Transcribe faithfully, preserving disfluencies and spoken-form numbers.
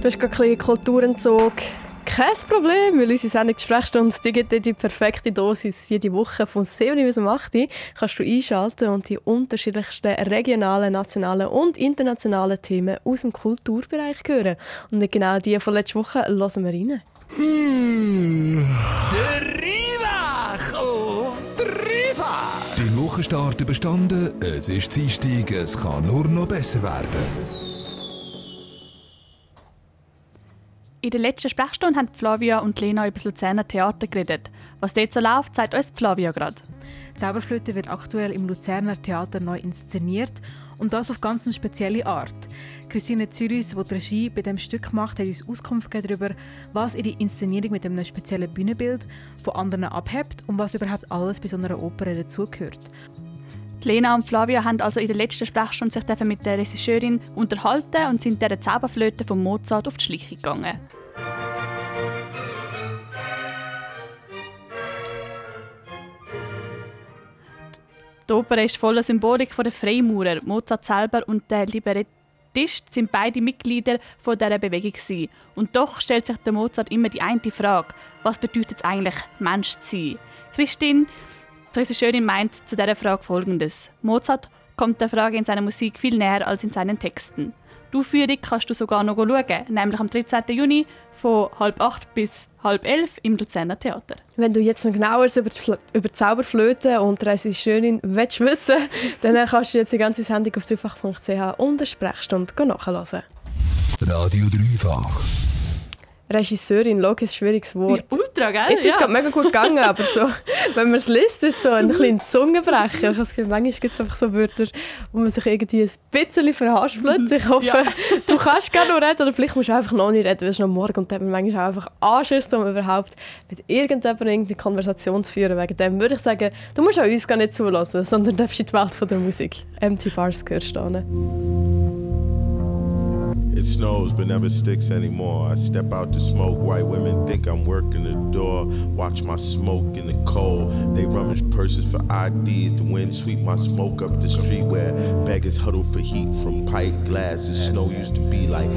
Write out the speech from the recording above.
Du hast gerade ein bisschen Kulturentzug. Kein Problem, weil unsere Sendung «Sprechstunde» die gibt dir die perfekte Dosis. Jede Woche von sieben bis acht Uhr kannst du einschalten und die unterschiedlichsten regionalen, nationalen und internationalen Themen aus dem Kulturbereich hören. Und genau die von letzter Woche hören wir rein. Mmh. Der Rivach auf Dreifach. Die Wochenstart überstanden, es ist Dienstag, es kann nur noch besser werden. In der letzten Sprechstunde haben Flavia und Lena über das Luzerner Theater geredet. Was dort so läuft, sagt uns Flavia gerade. Die Zauberflöte wird aktuell im Luzerner Theater neu inszeniert und das auf ganz eine spezielle Art. Christine Züris, die die Regie bei diesem Stück macht, hat uns Auskunft gegeben darüber, was ihre Inszenierung mit einem speziellen Bühnenbild von anderen abhebt und was überhaupt alles bei so einer Oper dazugehört. Lena und Flavia haben also in der letzten Sprechstunde sich mit der Regisseurin unterhalten und sind der Zauberflöte von Mozart auf die Schliche gegangen. Die Oper ist voller Symbolik von den Freimaurer. Mozart selber und der Librettist sind beide Mitglieder von dieser Bewegung gewesen. Und doch stellt sich der Mozart immer die eine Frage: Was bedeutet es eigentlich, Mensch zu sein? Christine, die Regisseurin, meint zu dieser Frage Folgendes: Mozart kommt der Frage in seiner Musik viel näher als in seinen Texten. Die Aufführung kannst du sogar noch schauen, nämlich am dreizehnten Juni von halb acht bis halb elf im Luzerner Theater. Wenn du jetzt noch genaueres über die, Fl- über die Zauberflöte und die Regisseurin willst wissen, dann kannst du jetzt die ganze Sendung auf dreifach punkt c h und der Sprechstunde nachhören. Radio Dreifach. Regisseurin, logisch, schwieriges Wort. Ja, ultra, gell? Jetzt ist es ja. gerade mega gut gegangen, aber so, wenn man es liest, ist es so ein kleiner Zungenbrecher. Ich habe das Gefühl, manchmal gibt es einfach so Wörter, wo man sich irgendwie ein bisschen verhaspelt. Ich hoffe, Ja. du kannst gerne noch reden oder vielleicht musst du einfach noch nicht reden, weil es ist noch morgen und dann hat man manchmal auch einfach Anschiss, um überhaupt mit irgendjemandem irgendeine Konversation zu führen. Wegen dem würde ich sagen, du musst auch uns gar nicht zulassen, sondern darfst in die Welt von der Musik. Empty Bars gehörst du hin. It snows but never sticks anymore. I step out to smoke. White women think I'm working the door. Watch my smoke in the cold. They rummage purses for I Ds. The wind sweep my smoke up the street where beggars huddle for heat from pipe glasses. Snow used to be like